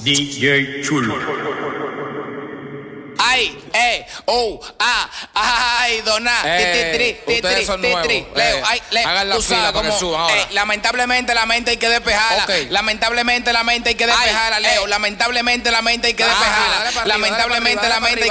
DJ Chulo. Ay, ay, doná, ustedes son nuevos. Leo, hagan la fila para que suban ahora. Lamentablemente la mente hay que despejarla. Okay. Lamentablemente la mente hay que despejarla, Leo. Lamentablemente la mente hay que despejarla. Lamentablemente la mente hay